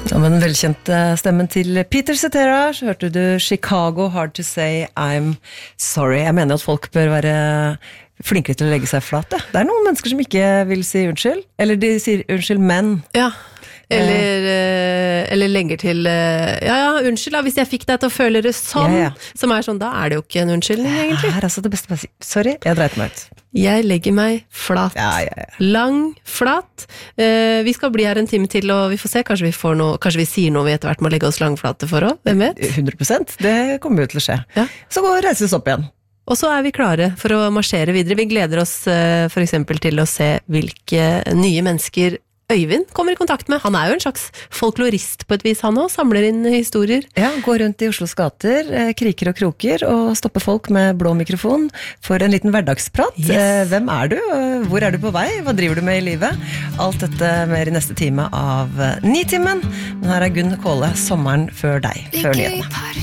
Ja, med den velkjente stemmen til Peter Cetera, så hørte du Chicago, Hard to Say I'm Sorry. Jeg mener at folk bør være flinkere til å legge seg flat. Det noen mennesker som ikke vil si unnskyld, eller de sier unnskyld, men... Ja, eller legger til unnskyld da, hvis jeg fikk deg til å føle det sånn, som sånn, da det jo ikke en unnskyldning egentlig. Her altså det beste å si, sorry, jeg dreit meg ut. Jeg legger meg flat, lang, flat. Vi skal bli her en time til, og vi får se, kanskje vi sier noe vi etter hvert må legge oss langflate for også, hvem vet? 100%, det kommer jo til å skje. Ja. Så reiser vi oss opp igjen. Og så vi klare for å marsjere videre. Vi gleder oss for eksempel til å se hvilke nye mennesker Øyvind kommer i kontakt med. Han jo en slags folklorist på et vis, han også, samler inn historier. Ja, går rundt i Oslos gater, kriker og kroker, og stopper folk med blå mikrofon for en liten hverdagsprat. Yes. Hvem du? Hvor du på vei? Hva driver du med i livet? Alt dette mer i neste time av Nitimen. Men her Gunn Kåle, sommeren før deg, før nyhetene.